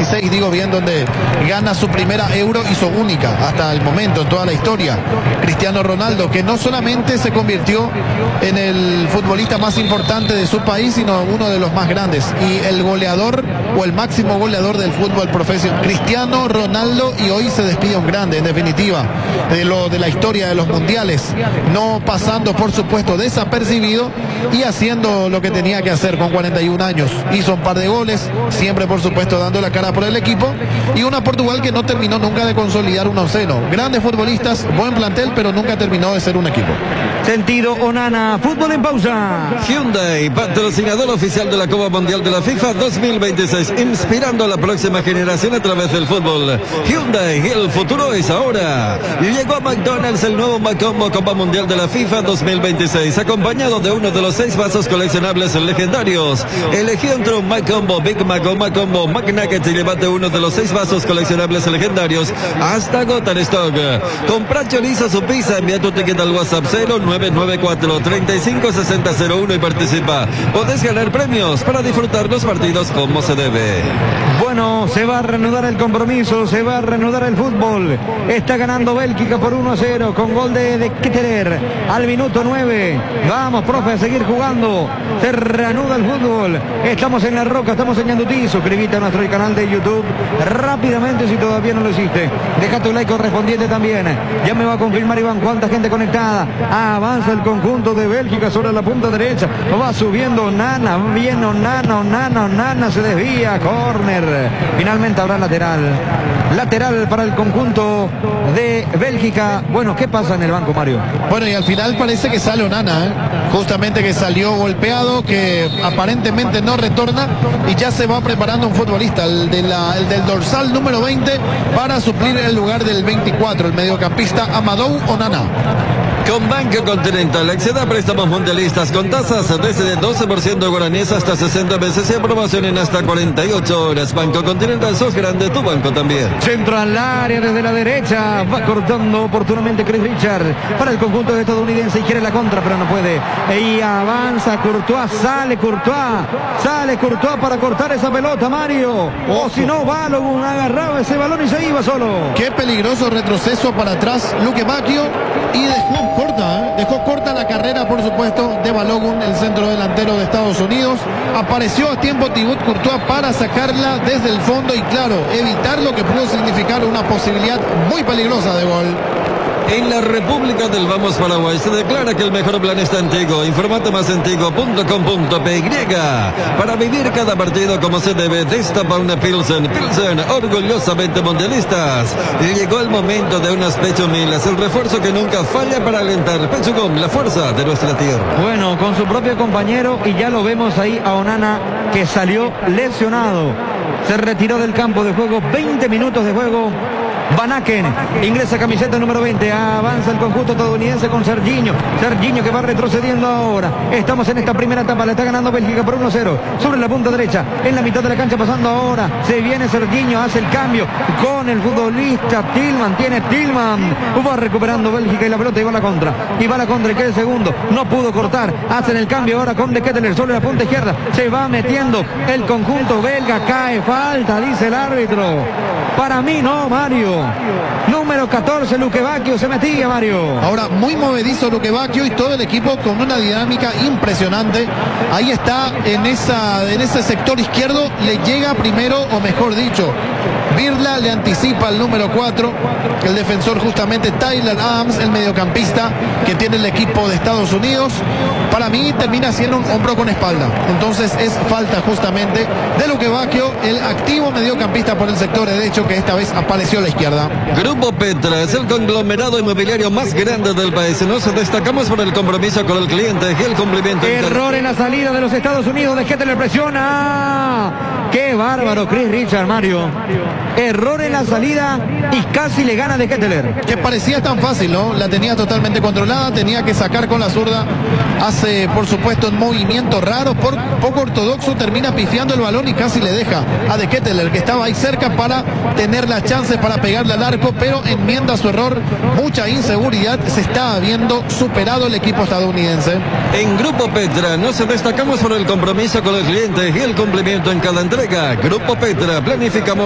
2016, digo bien, donde gana su primera Euro y su única hasta el momento en toda la historia. Cristiano Ronaldo, que no solamente se convirtió en el futbolista más importante de su país, sino uno de los más grandes y el goleador o el máximo goleador del fútbol profesional. Cristiano Ronaldo, y hoy se despide un grande, en definitiva, de la historia de los mundiales, no pasando por supuesto desapercibido y haciendo lo que tenía que hacer con 41 años. Hizo un par de goles, siempre por supuesto dando la cara por el equipo, y una Portugal que no terminó nunca de consolidar un onceno. Grandes futbolistas, buen plantel, pero nunca terminó de ser un equipo. Sentido Onana, fútbol en pausa. Hyundai, patrocinador oficial de la Copa Mundial de la FIFA 2026, inspirando a la próxima generación a través del fútbol. Hyundai, el futuro es ahora. Llegó a McDonald's el nuevo Macombo Copa Mundial de la FIFA 2026, acompañado de uno de los 6 vasos coleccionables legendarios. Elegí entre un Macombo, Big Mac o Macombo McNuggets y llévate uno de los 6 vasos coleccionables legendarios hasta agotar stock. Compra chorizo su pizza, envía tu ticket al WhatsApp 0994-356001 y participa. Podés ganar premios para disfrutar los partidos como se debe. Bueno, se va a reanudar el compromiso, se va a reanudar el fútbol. Está ganando Bélgica por 1-0 con gol de Ketteler al minuto 9. Vamos, profe, a seguir jugando. Se reanuda el fútbol. Estamos en La Roca, estamos en Ñandutí. Suscríbete a nuestro canal de YouTube rápidamente si todavía no lo hiciste. Deja tu like correspondiente también. Ya me va a confirmar Iván cuánta gente conectada. Avanza el conjunto de Bélgica sobre la punta derecha. Va subiendo Nana, bien Nana se desvía, córner. Finalmente habrá lateral para el conjunto de Bélgica. Bueno, ¿qué pasa en el banco, Mario? Bueno, y al final parece que sale Onana, justamente que salió golpeado, que aparentemente no retorna, y ya se va preparando un futbolista, el del dorsal número 20, para suplir el lugar del 24, el mediocampista Amadou Onana. Con Banco Continental, acceda a préstamos mundialistas con tasas desde 12% guaraníes hasta 60 meses y aprobación en hasta 48 horas. Banco Continental, sos grande, tu banco también. Centro al área desde la derecha, va cortando oportunamente Chris Richard para el conjunto estadounidense y quiere la contra, pero no puede. Y avanza Courtois, sale Courtois para cortar esa pelota, Mario. O si no, Balogun agarraba ese balón y se iba solo. Qué peligroso retroceso para atrás Luque Bacchio, y dejó corta la carrera, por supuesto, de Balogun, el centro delantero de Estados Unidos. Apareció a tiempo Thibaut Courtois para sacarla desde el fondo y, claro, evitar lo que pudo significar una posibilidad muy peligrosa de gol. En la República del Vamos Paraguay se declara que el mejor plan está en Tigo. Informate más en tigo.com.py. Para vivir cada partido como se debe, destapa una Pilsen, orgullosamente mundialistas. Llegó el momento de unas Pechumilas, el refuerzo que nunca falla para alentar. Pechugom, la fuerza de nuestra tierra. Bueno, con su propio compañero, y ya lo vemos ahí a Onana, que salió lesionado. Se retiró del campo de juego, 20 minutos de juego. Van Aken ingresa camiseta número 20, avanza el conjunto estadounidense con Serginho que va retrocediendo ahora. Estamos en esta primera etapa, le está ganando Bélgica por 1-0 sobre la punta derecha, en la mitad de la cancha pasando ahora, se viene Serginho, hace el cambio con el futbolista Tillman, va recuperando Bélgica y la pelota y va a la contra, y queda el segundo, no pudo cortar, hacen el cambio ahora con De Ketteler sobre la punta izquierda, se va metiendo el conjunto belga, cae falta, dice el árbitro. Para mí no, Mario. Número 14, Luque Bacchio, se metía, Mario. Ahora, muy movedizo Luque Bacchio y todo el equipo con una dinámica impresionante. Ahí está, en ese sector izquierdo, le llega primero, o mejor dicho, Birla le anticipa al número 4, el defensor justamente Tyler Adams, el mediocampista que tiene el equipo de Estados Unidos. Para mí termina siendo un hombro con espalda. Entonces es falta justamente de Luque Bacchio, el activo mediocampista por el sector derecho, que esta vez apareció a la izquierda. Grupo Petra es el conglomerado inmobiliario más grande del país. Nos destacamos por el compromiso con el cliente y el cumplimiento. Error en la salida de los Estados Unidos, de Ketteler presiona. ¡Qué bárbaro, Chris Richard, Mario! Error en la salida y casi le gana de Ketteler. Que parecía tan fácil, ¿no? La tenía totalmente controlada, tenía que sacar con la zurda. Hace, por supuesto, un movimiento raro, poco ortodoxo, termina pifiando el balón y casi le deja a De Ketteler, que estaba ahí cerca para tener la chance para pegarle al arco, pero enmienda su error. Mucha inseguridad, se está viendo superado el equipo estadounidense. En Grupo Petra nos destacamos por el compromiso con el cliente y el cumplimiento en cada entrega. Grupo Petra, planificamos